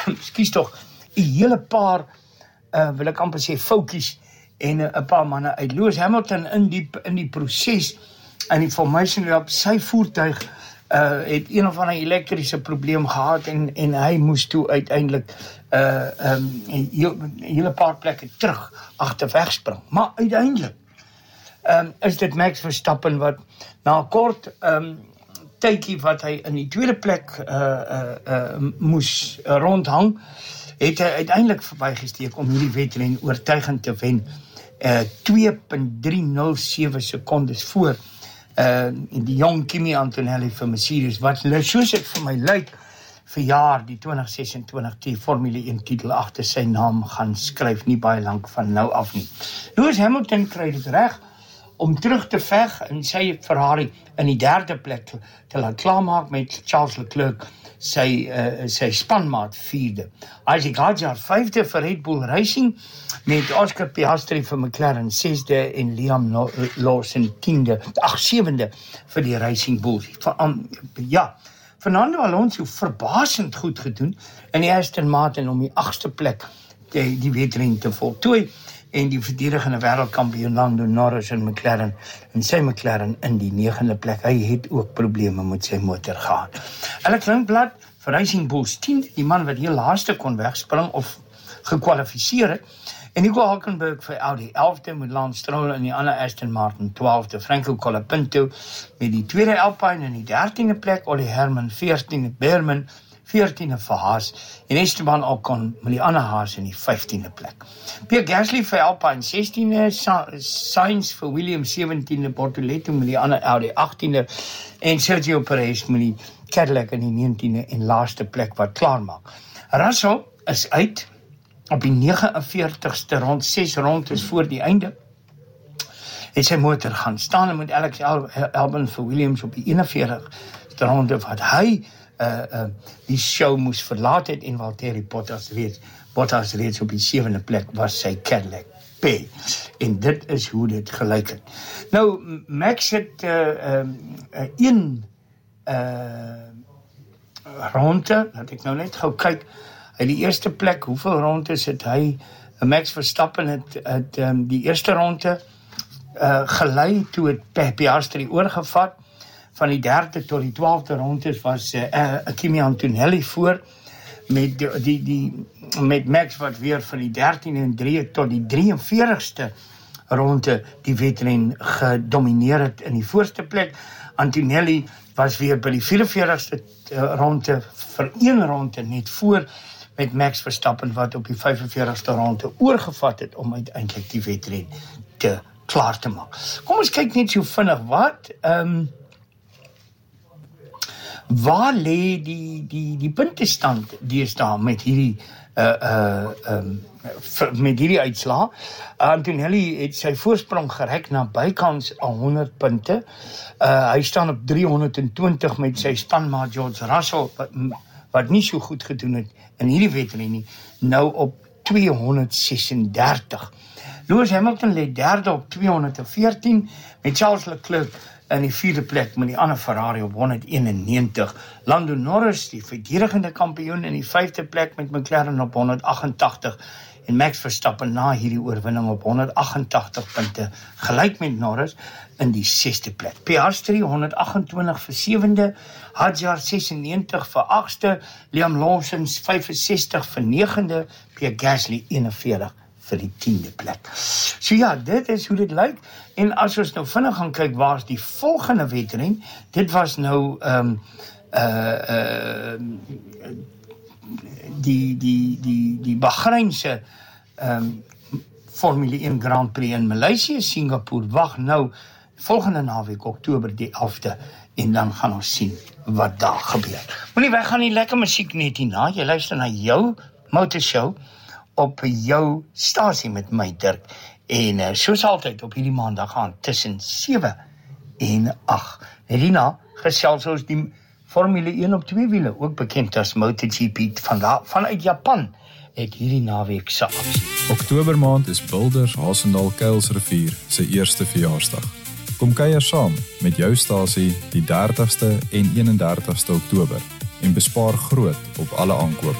skus tog, 'n hele paar, wil ek amper sê, foutjies en 'n paar manne uit. Lewis Hamilton in die proses, in die formation lap, sy voertuig het een of ander elektriese probleem gehad en hy moes toe uiteindelik 'n hele paar plekke terug agterweg spring. Maar uiteindelik is dit Max Verstappen wat na 'n kort tydjie wat hy in die tweede plek moes rondhang, het hy uiteindelik verbygesteek om hierdie wedren oortuigend te wen. 2.307 sekondes voor die jong Kimi Antonelli vir Mercedes, wat soos dit vir my lyk, vir jaar die 2026 Formule 1 titel agter sy naam gaan skryf, nie baie lank van nou af nie. Lewis Hamilton kry dit reg om terug te veg en sy Ferrari in die derde plek te laat klaarmaak met Charles Leclerc, sy spanmaat vierde. Isaac Hadjar vyfde vir Red Bull Racing, met Oscar Piastri vir McLaren sesde en Liam Lawson sewende vir die Racing Bulls. Fernando Alonso verbasend goed gedoen in die Aston Martin om die 8ste plek die wedren te voltooi, en die verdedigende wêreldkampioen Lando Norris en sy McLaren in die 9de plek. Hy het ook probleme met sy motor gehad. Alex Lindblad vir Racing Bulls 10, die man wat heel laaste kon wegspring of gekwalifiseer het, en Nico Hülkenberg vir Audi 11de, met Lance Stroll in die ander Aston Martin 12de, Franco Colapinto met die tweede Alpine in die 13de plek, Ollie Herman 14de, Behrman 14de vir Haas, en Esteban Ocon met die ander Haas in die 15de plek. Pierre Gasly vir Alpine 16de, Sainz vir Williams 17de, Bortoleto met die ander Audi 18de, en Sergio Perez met die Cadillac in die 19de en laaste plek wat klaarmaak. Russell is uit op die 49ste rond, 6 rondes voor die einde, het sy motor gaan staan, en met Alex Albon vir Williams op die 41ste ronde, wat hy die show moes verlaat het, en Valtteri Bottas reeds op die 7de plek was sy Cadillac P. En dit is hoe dit gelyk het. Nou, Max het een ronde, laat ek nou net gou kyk, in die eerste plek, hoeveel rondes het hy, Max Verstappen het die eerste ronde gelei, toe het Piastri oorgevat, van die 3de tot die 12de rondes was Kimi Antonelli voor, met Max wat weer van die 13de en 3 tot die 43ste ronde die wedren gedomineer het in die voorste plek. Antonelli was weer by die 44ste ronde vir 1 ronde net voor, met Max Verstappen wat op die 45ste ronde oorgevat het om uiteindelik die wedren te klaar te maak. Kom ons kyk net so vinnig, waar lê die puntestand deesdae met hierdie uitslaa? Antonelli het sy voorsprong gerek na bykans 100 punte. Hy staan op 320 met sy spanmaat George Russell, wat nie so goed gedoen het in hierdie wedren nie, nou op 236. Lewis Hamilton lê derde op 214, met Charles Leclerc in die 4de plek met die ander Ferrari op 191. Lando Norris, die verdedigende kampioen, in die 5de plek met McLaren op 188, en Max Verstappen na hierdie oorwinning op 188 punte, gelyk met Norris in die 6de plek. Piastri 128 vir 7de, Hadjar 96 vir 8ste, Liam Lawson 65 vir 9de, Pierre Gasly 41 vir die 10de plek. So ja, dit is hoe dit lyk, en as ons nou vinnig gaan kyk, waar is die volgende wedren, dit was nou die Bahreinse Formule 1 Grand Prix in Maleisië, Singapore, wag nou, volgende naweek, Oktober die 11de, en dan gaan ons sien wat daar gebeur. Moenie weggaan nie, lekker musiek net hierna, jy luister na jou motorshow, op jou stasie met my Dirk, en soos altyd op hierdie maandag gaan tussen 7 en 8. En hierna gesels ons die Formule 1 op 2 wiele, ook bekend as MotoGP, vanuit Japan, het hierdie naweek se aksie. Oktobermaand is Boulders Hasendaal Kuilsrivier se eerste verjaarsdag. Kom kuier saam met jou stasie die 30ste en 31ste Oktober en bespaar groot op alle aankope.